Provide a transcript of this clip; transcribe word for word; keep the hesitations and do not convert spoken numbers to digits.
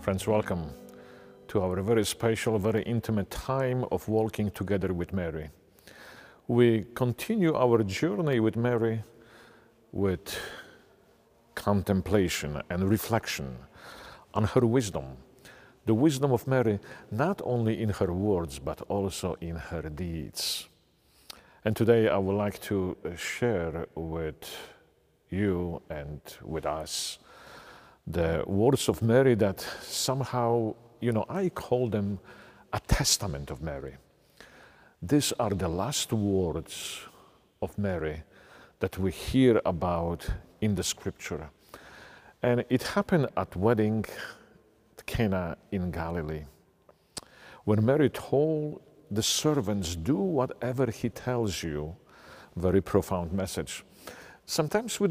Friends, welcome to our very special, very intimate time of walking together with Mary. We continue our journey with Mary with contemplation and reflection on her wisdom. The wisdom of Mary, not only in her words, but also in her deeds. And today I would like to share with you and with us the words of Mary that somehow, you know, I call them a testament of Mary. These are the last words of Mary that we hear about in the scripture. And it happened at wedding at Cana in Galilee, when Mary told the servants, do whatever he tells you. Very profound message. Sometimes we